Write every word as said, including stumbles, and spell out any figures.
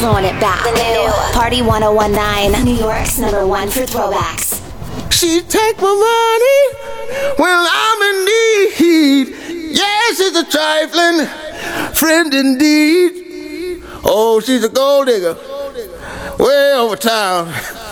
throwing it back. The new Party ten nineteen, New York's number one for throwbacks. She take my money when I'm in need. Yes, she's a trifling friend indeed. Oh, she's a gold digger way over town.